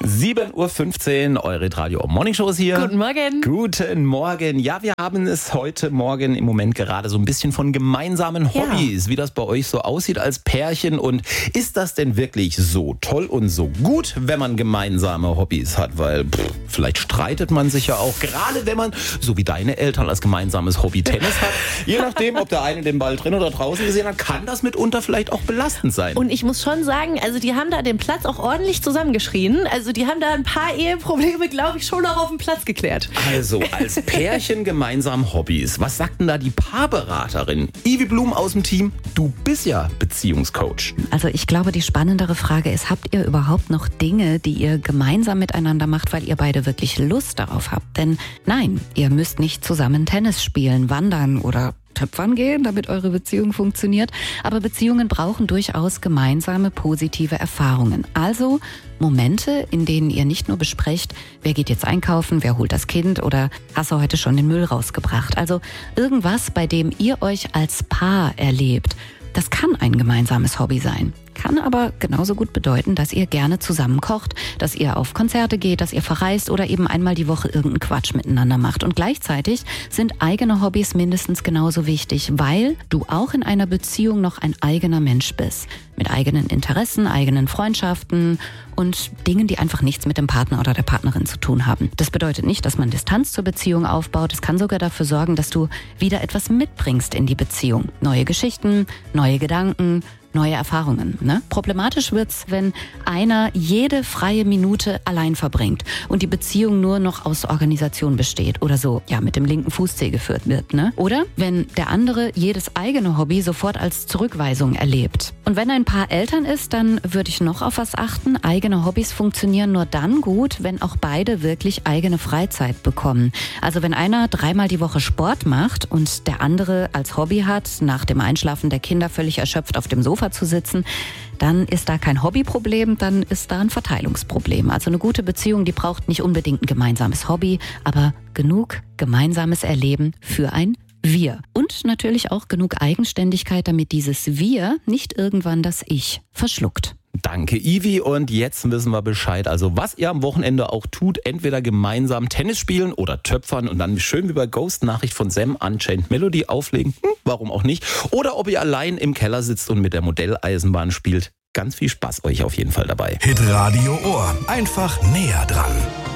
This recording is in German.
7.15 Uhr, eure Radio Morning Show ist hier. Guten Morgen. Guten Morgen. Ja, wir haben es heute Morgen im Moment gerade so ein bisschen von gemeinsamen Hobbys, wie das bei euch so aussieht als Pärchen. Und ist das denn wirklich so toll und so gut, wenn man gemeinsame Hobbys hat? Weil vielleicht streitet man sich ja auch, gerade wenn man, so wie deine Eltern, als gemeinsames Hobby Tennis hat. Je nachdem, ob der eine den Ball drin oder draußen gesehen hat, kann das mitunter vielleicht auch belastend sein. Und ich muss schon sagen, also die haben da den Platz auch ordentlich zusammengeschrien. Also die haben da ein paar Eheprobleme, glaube ich, schon noch auf dem Platz geklärt. Also, als Pärchen gemeinsam Hobbys. Was sagt denn da die Paarberaterin? Ivi Blum aus dem Team, du bist ja Beziehungscoach. Also ich glaube, die spannendere Frage ist, habt ihr überhaupt noch Dinge, die ihr gemeinsam miteinander macht, weil ihr beide wirklich Lust darauf habt? Denn nein, ihr müsst nicht zusammen Tennis spielen, wandern oder Töpfern gehen, damit eure Beziehung funktioniert. Aber Beziehungen brauchen durchaus gemeinsame positive Erfahrungen. Also Momente, in denen ihr nicht nur besprecht, wer geht jetzt einkaufen, wer holt das Kind oder hast du heute schon den Müll rausgebracht. Also irgendwas, bei dem ihr euch als Paar erlebt. Das kann ein gemeinsames Hobby sein. Kann aber genauso gut bedeuten, dass ihr gerne zusammen kocht, dass ihr auf Konzerte geht, dass ihr verreist oder eben einmal die Woche irgendeinen Quatsch miteinander macht. Und gleichzeitig sind eigene Hobbys mindestens genauso wichtig, weil du auch in einer Beziehung noch ein eigener Mensch bist. Mit eigenen Interessen, eigenen Freundschaften und Dingen, die einfach nichts mit dem Partner oder der Partnerin zu tun haben. Das bedeutet nicht, dass man Distanz zur Beziehung aufbaut. Es kann sogar dafür sorgen, dass du wieder etwas mitbringst in die Beziehung. Neue Geschichten, neue Gedanken, neue Erfahrungen. Ne? Problematisch wird's, wenn einer jede freie Minute allein verbringt und die Beziehung nur noch aus Organisation besteht oder so, ja, mit dem linken Fußzeh geführt wird. Ne? Oder wenn der andere jedes eigene Hobby sofort als Zurückweisung erlebt. Und wenn ein Paar Eltern ist, dann würde ich noch auf was achten. Eigene Hobbys funktionieren nur dann gut, wenn auch beide wirklich eigene Freizeit bekommen. Also wenn einer 3-mal die Woche Sport macht und der andere als Hobby hat, nach dem Einschlafen der Kinder völlig erschöpft auf dem Sofa zu sitzen, dann ist da kein Hobbyproblem, dann ist da ein Verteilungsproblem. Also eine gute Beziehung, die braucht nicht unbedingt ein gemeinsames Hobby, aber genug gemeinsames Erleben für ein Wir. Und natürlich auch genug Eigenständigkeit, damit dieses Wir nicht irgendwann das Ich verschluckt. Danke, Ivi. Und jetzt wissen wir Bescheid. Also was ihr am Wochenende auch tut, entweder gemeinsam Tennis spielen oder töpfern und dann schön wie bei Ghost Nachricht von Sam Unchained Melody auflegen. Warum auch nicht. Oder ob ihr allein im Keller sitzt und mit der Modelleisenbahn spielt. Ganz viel Spaß euch auf jeden Fall dabei. Hitradio Ohr. Einfach näher dran.